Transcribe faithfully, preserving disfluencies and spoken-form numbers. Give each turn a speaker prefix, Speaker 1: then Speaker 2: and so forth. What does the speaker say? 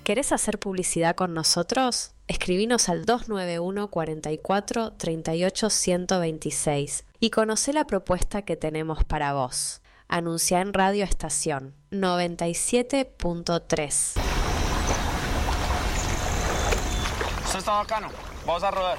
Speaker 1: ¿Querés hacer publicidad con nosotros? Escribinos al dos nueve uno, cuarenta y cuatro, treinta y ocho, ciento veintiséis y conocé la propuesta que tenemos para vos. Anuncia en Radio Estación noventa y siete punto tres.
Speaker 2: Esto está bacano. Vamos a rodar.